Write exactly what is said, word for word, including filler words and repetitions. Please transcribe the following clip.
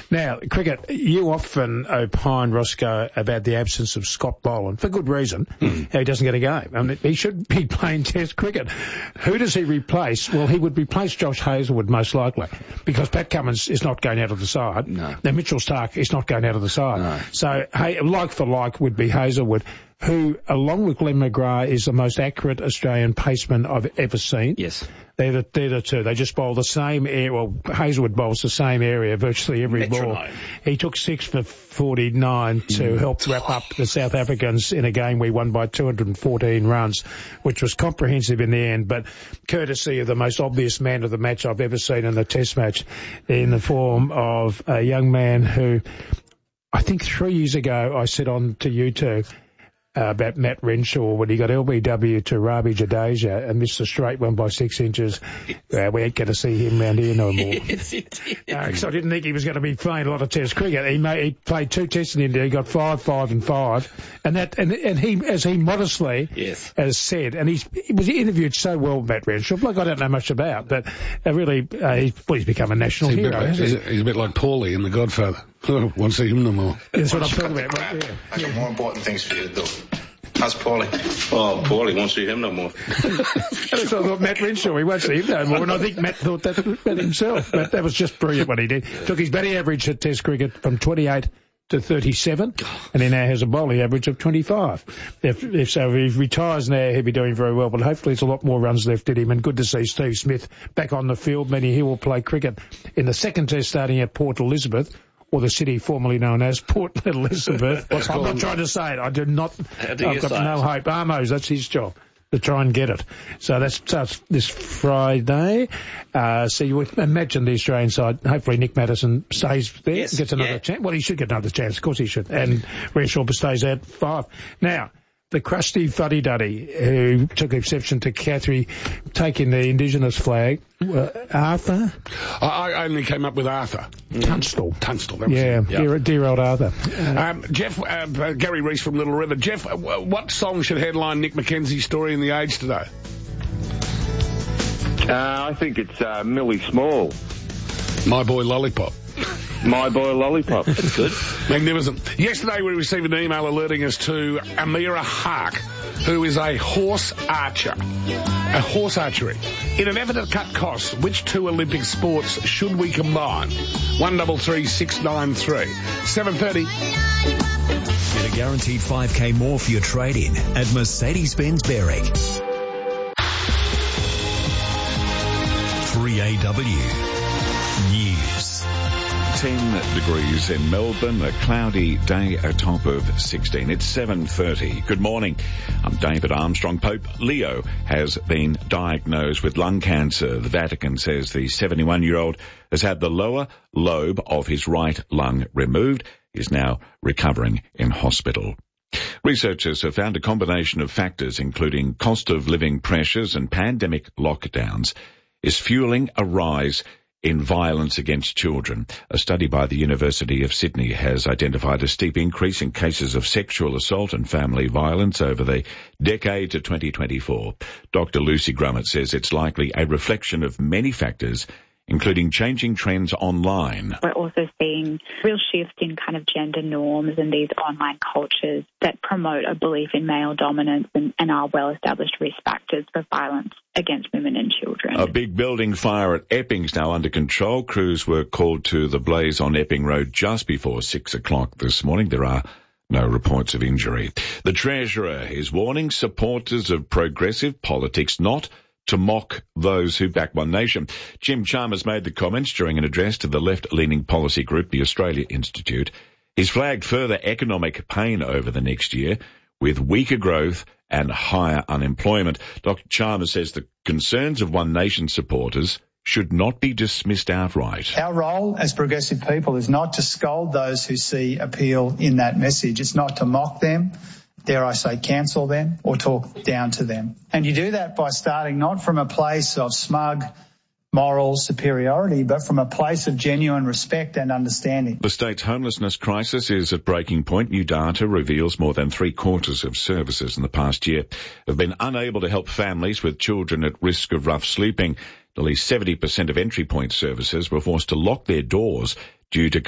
Now, cricket, you often opine, Roscoe, about the absence of Scott Boland, for good reason. Mm. He doesn't get a game. I mean, he should be playing Test cricket. Who does he replace? Well, he would replace Josh Hazlewood, most likely, because Pat Cummins is not going out of the side. No. Now, Mitchell Starc is not going out of the side. No. So, hey, like for like would be Hazlewood, who, along with Glenn McGrath, is the most accurate Australian paceman I've ever seen. Yes. They're the, they're the two. They just bowl the same area. Well, Hazlewood bowls the same area virtually every Metronome. ball. He took six for forty-nine to mm. help wrap up the South Africans in a game we won by two hundred fourteen runs, which was comprehensive in the end, but courtesy of the most obvious man of the match I've ever seen in a Test match, in the form of a young man who, I think three years ago, I said on to you two, Uh, about Matt Renshaw when he got L B W to Ravi Jadeja and missed a straight one by six inches. Uh, we ain't going to see him round here no more. Yes, Because uh, I didn't think he was going to be playing a lot of Test cricket. He, made, he played two Tests in India. He got five, five, and five. And that, and, and he, as he modestly yes. has said, and he's, he was interviewed so well, Matt Renshaw, like I don't know much about, but uh, really, uh, he's, well, he's become a national he's hero. A bit, he's, a, he's a bit like Paulie in The Godfather. I won't see him no more. That's what I'm talking about. Right? Yeah. I got more important things for you to do. How's Paulie? Oh, Paulie won't see him no more. That's what I thought, Matt Renshaw, he won't see him no more, and I think Matt thought that about himself. But that was just brilliant what he did. Took his batting average at Test cricket from twenty-eight to thirty-seven, and he now has a bowling average of twenty-five. If, if so, if he retires now, he'll be doing very well, but hopefully there's a lot more runs left in him, and good to see Steve Smith back on the field, meaning he will play cricket in the second Test starting at Port Elizabeth, or the city formerly known as Port Elizabeth. What's I'm called? not trying to say it. I do not. do I've got no hope. Armos, that's his job, to try and get it. So that starts this Friday. Uh, so you would imagine the Australian side, hopefully Nick Maddison stays there, yes, gets another yeah. chance. Well, he should get another chance. Of course he should. And Renshaw stays out five. Now, the crusty fuddy-duddy who took exception to Cathy taking the Indigenous flag, uh, Arthur? I, I only came up with Arthur. Tunstall. Tunstall, that was Yeah, it. dear, dear old Arthur. Um, Jeff, uh, Gary Reese from Little River. Jeff, uh, what song should headline Nick Mackenzie's story in The Age today? Uh, I think it's uh, Millie Small. My Boy Lollipop. My Boy Lollipop. That's good. Magnificent. Yesterday we received an email alerting us to Amira Hark, who is a horse archer. A horse archery. In an effort to cut costs, which two Olympic sports should we combine? One double three six nine three. Seven thirty. Get a guaranteed five K more for your trade-in at Mercedes-Benz Berwick. three A W News. ten degrees in Melbourne, a cloudy day, a top of sixteen. It's seven thirty. Good morning. I'm David Armstrong. Pope Leo has been diagnosed with lung cancer. The Vatican says the seventy-one-year-old has had the lower lobe of his right lung removed. He's now recovering in hospital. Researchers have found a combination of factors, including cost of living pressures and pandemic lockdowns, is fueling a rise in violence against children. A study by the University of Sydney has identified a steep increase in cases of sexual assault and family violence over the decade to twenty twenty-four. Doctor Lucy Grummett says it's likely a reflection of many factors, including changing trends online. We're also seeing real shifts in kind of gender norms and these online cultures that promote a belief in male dominance and, and are well-established risk factors for violence against women and children. A big building fire at Epping is now under control. Crews were called to the blaze on Epping Road just before six o'clock this morning. There are no reports of injury. The Treasurer is warning supporters of progressive politics not to mock those who back One Nation. Jim Chalmers made the comments during an address to the left-leaning policy group, the Australia Institute. He's flagged further economic pain over the next year with weaker growth and higher unemployment. Doctor Chalmers says the concerns of One Nation supporters should not be dismissed outright. Our role as progressive people is not to scold those who see appeal in that message. It's not to mock them, dare I say cancel them, or talk down to them. And you do that by starting not from a place of smug moral superiority, but from a place of genuine respect and understanding. The state's homelessness crisis is at breaking point. New data reveals more than three quarters of services in the past year have been unable to help families with children at risk of rough sleeping. At least seventy percent of entry point services were forced to lock their doors due to